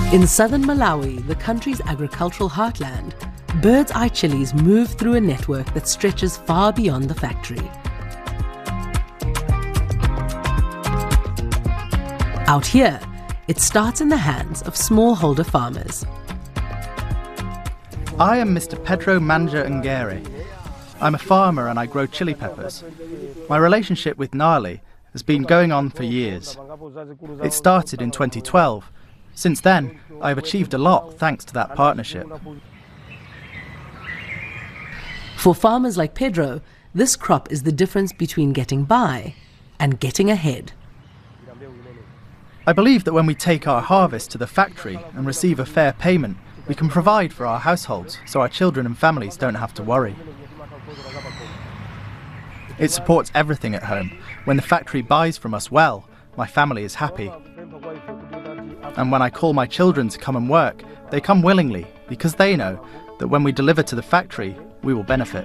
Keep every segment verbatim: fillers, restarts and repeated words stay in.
In southern Malawi, the country's agricultural heartland, Bird's Eye chilies move through a network that stretches far beyond the factory. Out here, it starts in the hands of smallholder farmers. I am Mister Pedro Manja Ngere. I'm a farmer and I grow chili peppers. My relationship with Nali has been going on for years. It started in twenty twelve. Since then, I've achieved a lot thanks to that partnership. For farmers like Pedro, this crop is the difference between getting by and getting ahead. I believe that when we take our harvest to the factory and receive a fair payment, we can provide for our households so our children and families don't have to worry. It supports everything at home. When the factory buys from us well, my family is happy. And when I call my children to come and work, they come willingly because they know that when we deliver to the factory, we will benefit.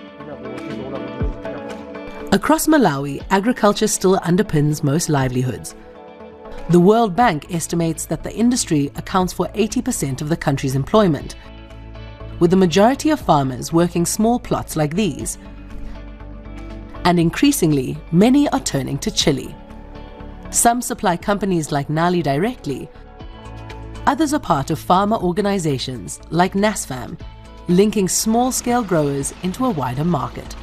Across Malawi, agriculture still underpins most livelihoods. The World Bank estimates that the industry accounts for eighty percent of the country's employment, with the majority of farmers working small plots like these. And increasingly, many are turning to chili. Some supply companies like Nali directly. Others are part of farmer organizations like NASFAM, linking small-scale growers into a wider market.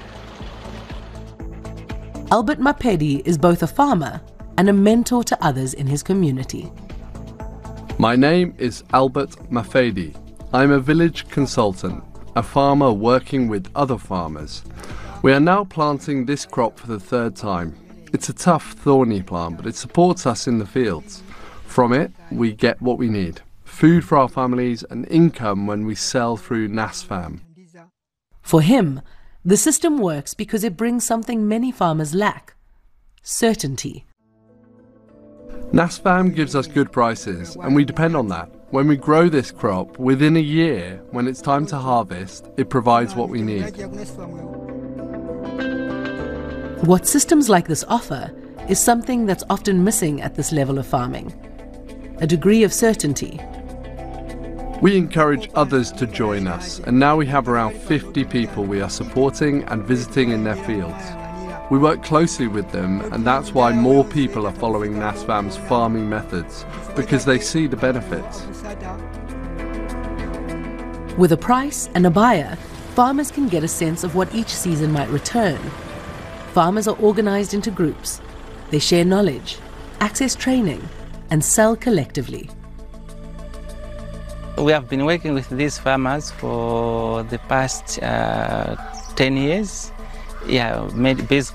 Albert Mapedi is both a farmer and a mentor to others in his community. My name is Albert Mapedi. I'm a village consultant, a farmer working with other farmers. We are now planting this crop for the third time. It's a tough, thorny plant, but it supports us in the fields. From it, we get what we need: food for our families and income when we sell through NASFAM. For him, the system works because it brings something many farmers lack: certainty. NASFAM gives us good prices, and we depend on that. When we grow this crop, within a year, when it's time to harvest, it provides what we need. What systems like this offer is something that's often missing at this level of farming: a degree of certainty. We encourage others to join us, and now we have around fifty people we are supporting and visiting in their fields. We work closely with them, and that's why more people are following NASFAM's farming methods, because they see the benefits. With a price and a buyer, farmers can get a sense of what each season might return. Farmers are organized into groups. They share knowledge, access training, and sell collectively. We have been working with these farmers for the past uh, ten years. Yeah, basically